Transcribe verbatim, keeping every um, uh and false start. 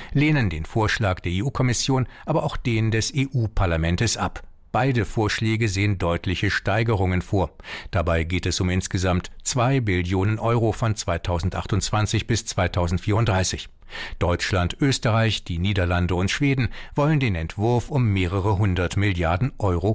lehnen den Vorschlag der E U-Kommission, aber auch den des E U-Parlamentes ab. Beide Vorschläge sehen deutliche Steigerungen vor. Dabei geht es um insgesamt zwei Billionen Euro von zweitausendachtundzwanzig bis zweitausendvierunddreißig. Deutschland, Österreich, die Niederlande und Schweden wollen den Entwurf um mehrere hundert Milliarden Euro